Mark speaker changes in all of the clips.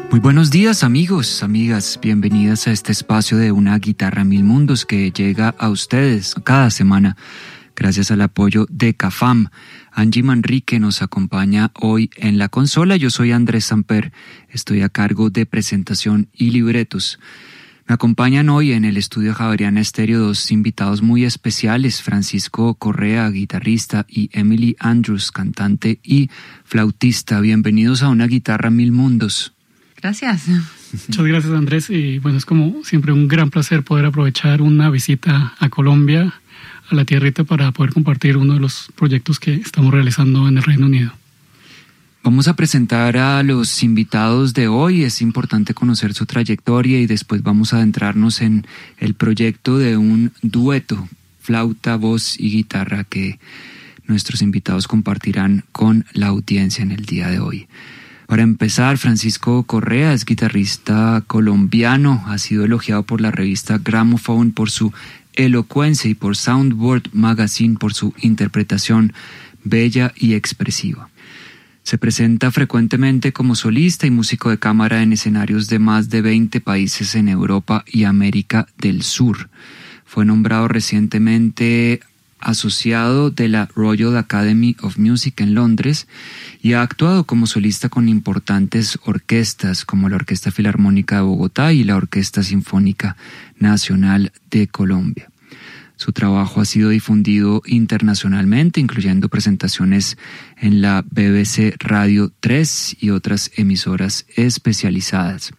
Speaker 1: Muy buenos días amigos, amigas, bienvenidas a este espacio de Una Guitarra Mil Mundos que llega a ustedes cada semana gracias al apoyo de CAFAM. Angie Manrique nos acompaña hoy en la consola, yo soy Andrés Samper, estoy a cargo de presentación y libretos. Me acompañan hoy en el estudio Javeriana Estéreo dos invitados muy especiales, Francisco Correa, guitarrista, y Emily Andrews, cantante y flautista. Bienvenidos a Una Guitarra Mil Mundos.
Speaker 2: Gracias.
Speaker 3: Muchas gracias, Andrés. Y bueno, es como siempre un gran placer poder aprovechar una visita a Colombia, a la tierrita, para poder compartir uno de los proyectos que estamos realizando en el Reino Unido.
Speaker 1: Vamos a presentar a los invitados de hoy. Es importante conocer su trayectoria y después vamos a adentrarnos en el proyecto de un dueto, flauta, voz y guitarra, que nuestros invitados compartirán con la audiencia en el día de hoy. Para empezar, Francisco Correa es guitarrista colombiano, ha sido elogiado por la revista Gramophone por su elocuencia y por Soundboard Magazine por su interpretación bella y expresiva. Se presenta frecuentemente como solista y músico de cámara en escenarios de más de 20 países en Europa y América del Sur. Fue nombrado recientemente asociado de la Royal Academy of Music en Londres y ha actuado como solista con importantes orquestas como la Orquesta Filarmónica de Bogotá y la Orquesta Sinfónica Nacional de Colombia. Su trabajo ha sido difundido internacionalmente, incluyendo presentaciones en la BBC Radio 3 y otras emisoras especializadas.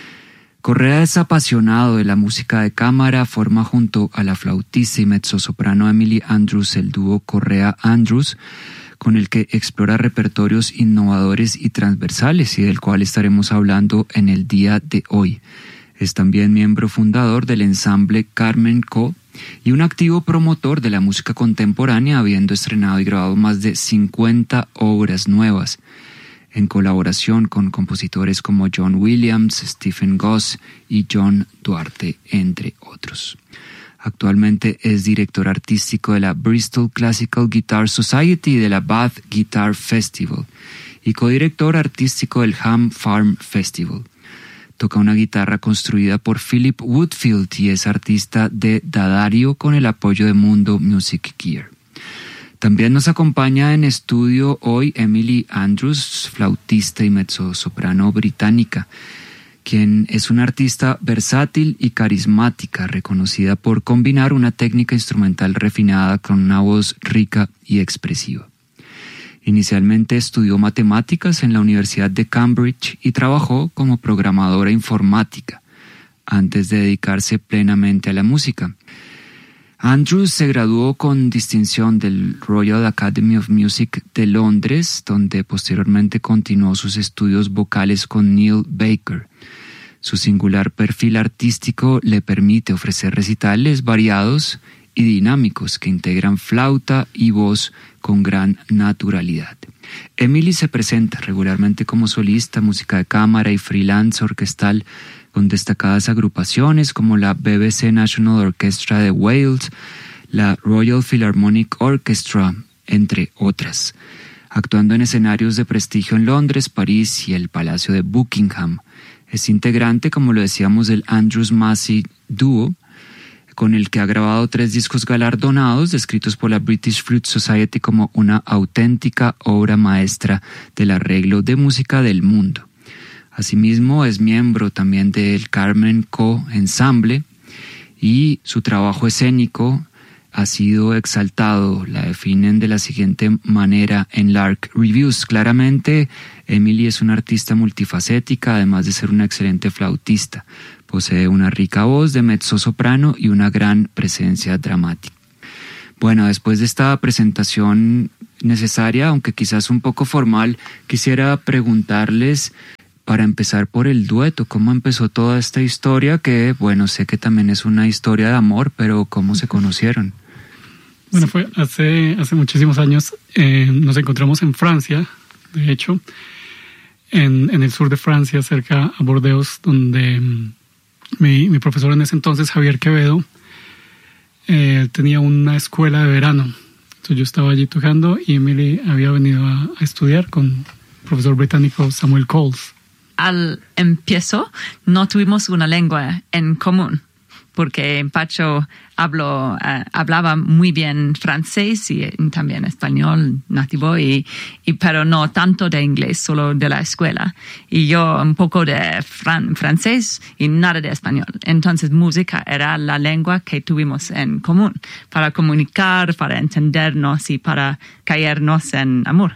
Speaker 1: Correa es apasionado de la música de cámara, forma junto a la flautista y mezzosoprano Emily Andrews el dúo Correa-Andrews, con el que explora repertorios innovadores y transversales y del cual estaremos hablando en el día de hoy. Es también miembro fundador del ensamble Carmen Co. y un activo promotor de la música contemporánea, habiendo estrenado y grabado más de 50 obras nuevas, en colaboración con compositores como John Williams, Stephen Goss y John Duarte, entre otros. Actualmente es director artístico de la Bristol Classical Guitar Society y de la Bath Guitar Festival y codirector artístico del Ham Farm Festival. Toca una guitarra construida por Philip Woodfield y es artista de D'Addario con el apoyo de Mundo Music Gear. También nos acompaña en estudio hoy Emily Andrews, flautista y mezzosoprano británica, quien es una artista versátil y carismática, reconocida por combinar una técnica instrumental refinada con una voz rica y expresiva. Inicialmente estudió matemáticas en la Universidad de Cambridge y trabajó como programadora informática, antes de dedicarse plenamente a la música. Andrews se graduó con distinción del Royal Academy of Music de Londres, donde posteriormente continuó sus estudios vocales con Neil Baker. Su singular perfil artístico le permite ofrecer recitales variados y dinámicos que integran flauta y voz con gran naturalidad. Emily se presenta regularmente como solista, música de cámara y freelance orquestal con destacadas agrupaciones como la BBC National Orchestra de Wales, la Royal Philharmonic Orchestra, entre otras, actuando en escenarios de prestigio en Londres, París y el Palacio de Buckingham. Es integrante, como lo decíamos, del Andrews Massey Duo, con el que ha grabado 3 discos galardonados, descritos por la British Flute Society como una auténtica obra maestra del arreglo de música del mundo. Asimismo, es miembro también del Carmen Co. Ensamble y su trabajo escénico ha sido exaltado. La definen de la siguiente manera en Lark Reviews. Claramente, Emily es una artista multifacética, además de ser una excelente flautista. Posee una rica voz de mezzosoprano y una gran presencia dramática. Bueno, después de esta presentación necesaria, aunque quizás un poco formal, quisiera preguntarles, para empezar por el dueto, ¿cómo empezó toda esta historia? Que, bueno, sé que también es una historia de amor, pero ¿cómo se conocieron?
Speaker 3: Bueno, fue hace muchísimos años. Nos encontramos en Francia, de hecho, en el sur de Francia, cerca a Bordeaux, donde mi profesor en ese entonces, Javier Quevedo, tenía una escuela de verano. Entonces yo estaba allí tocando y Emily había venido a estudiar con el profesor británico Samuel Coles.
Speaker 2: al empiezo no tuvimos una lengua en común, porque Pacho hablaba muy bien francés y también español nativo, pero no tanto de inglés, solo de la escuela. Y yo un poco de francés y nada de español. Entonces música era la lengua que tuvimos en común para comunicar, para entendernos y para caernos en amor.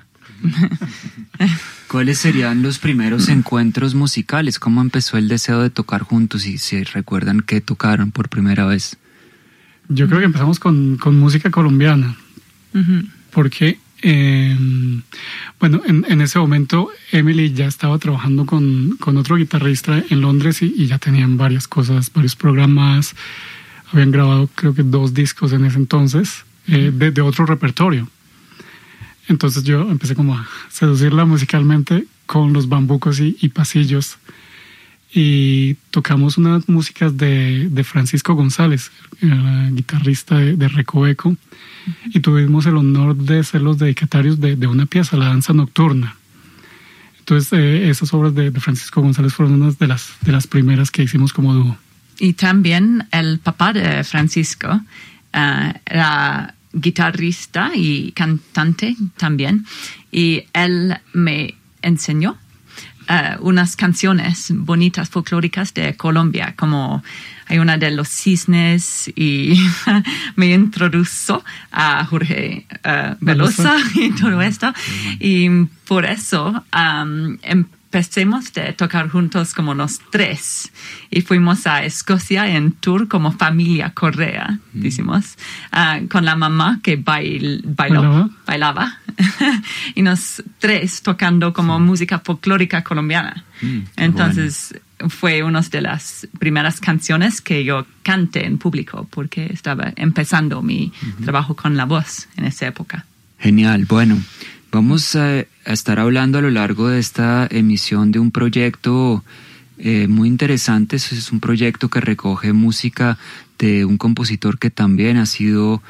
Speaker 1: ¿Cuáles serían los primeros encuentros musicales? ¿Cómo empezó el deseo de tocar juntos? Y si recuerdan qué tocaron por primera vez.
Speaker 3: Yo creo que empezamos con música colombiana. Uh-huh. Porque, en ese momento Emily ya estaba trabajando con otro guitarrista en Londres y ya tenían varias cosas, varios programas. Habían grabado creo que 2 discos en ese entonces de otro repertorio. Entonces yo empecé como a seducirla musicalmente con los bambucos y pasillos. Y tocamos unas músicas de Francisco González, el guitarrista de Recoveco. Y tuvimos el honor de ser los dedicatarios de una pieza, La Danza Nocturna. Entonces esas obras de Francisco González fueron unas de las primeras que hicimos como dúo.
Speaker 2: Y también el papá de Francisco era guitarrista y cantante también, y él me enseñó unas canciones bonitas folclóricas de Colombia, como hay una de Los Cisnes, y me introdujo a Jorge Velosa y todo esto, y por eso empecemos de tocar juntos como los 3 y fuimos a Escocia en tour como familia Correa, decimos, con la mamá que bailaba y nos 3 tocando como música folclórica colombiana. Entonces fue una de las primeras canciones que yo canté en público porque estaba empezando mi trabajo con la voz en esa época.
Speaker 1: Genial, bueno. Vamos a estar hablando a lo largo de esta emisión de un proyecto muy interesante. Es un proyecto que recoge música de un compositor que también ha sido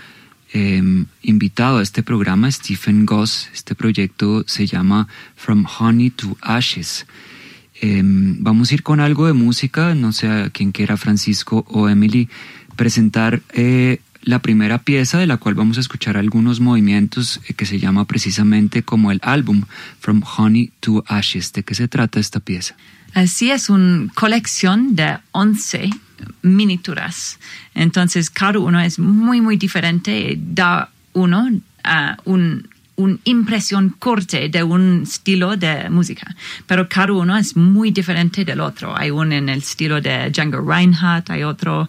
Speaker 1: invitado a este programa, Stephen Goss. Este proyecto se llama From Honey to Ashes. Vamos a ir con algo de música, no sé a quién quiera, Francisco o Emily, presentar la primera pieza de la cual vamos a escuchar algunos movimientos que se llama precisamente como el álbum From Honey to Ashes. ¿De qué se trata esta pieza?
Speaker 2: Así es, una colección de 11 miniaturas. Entonces cada uno es muy, muy diferente. Da uno una impresión corta de un estilo de música, pero cada uno es muy diferente del otro. Hay uno en el estilo de Django Reinhardt, hay otro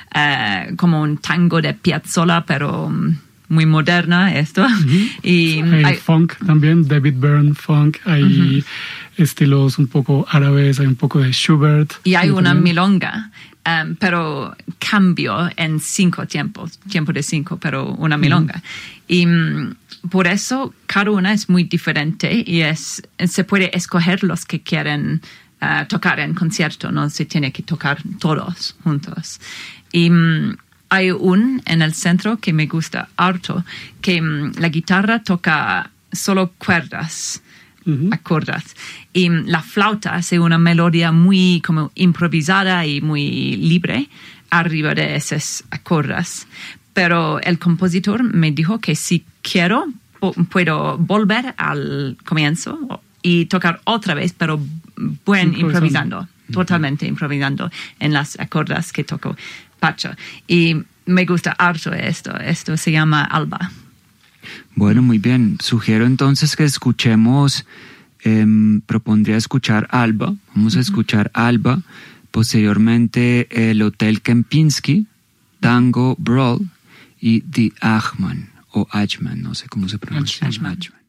Speaker 2: como un tango de Piazzolla, pero muy moderna esto. Uh-huh.
Speaker 3: Y hay funk también, David Byrne funk, hay estilos un poco árabes, hay un poco de Schubert.
Speaker 2: Y hay una milonga, pero cambio en 5 tiempos, tiempo de 5, pero una milonga. Y por eso cada una es muy diferente y se puede escoger los que quieren tocar en concierto, no se tiene que tocar todos juntos. Y hay en el centro que me gusta harto, que la guitarra toca solo cuerdas, acordes, y la flauta hace una melodía muy como improvisada y muy libre arriba de esas acordes. Pero el compositor me dijo que si quiero puedo volver al comienzo y tocar otra vez, pero improvisando, totalmente improvisando en las acordes que toco Pacho. Y me gusta harto esto se llama Alba.
Speaker 1: Bueno, muy bien. Sugiero entonces que escuchemos, propondría escuchar Alba. Vamos a escuchar Alba, posteriormente el Hotel Kempinski, Tango Brawl y The Ajman, o Ajman, no sé cómo se pronuncia.
Speaker 2: Ajman.